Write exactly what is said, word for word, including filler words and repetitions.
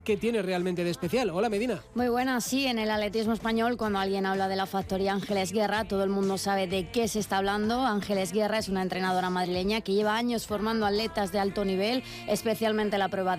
¿Qué tiene realmente de especial? Hola, Medina. Muy buenas, sí, en el atletismo español, cuando alguien habla de la factoría Ángeles Guerra, todo el mundo sabe de qué se está hablando. Ángeles Guerra es una entrenadora madrileña que lleva años formando atletas de alto nivel, especialmente la prueba de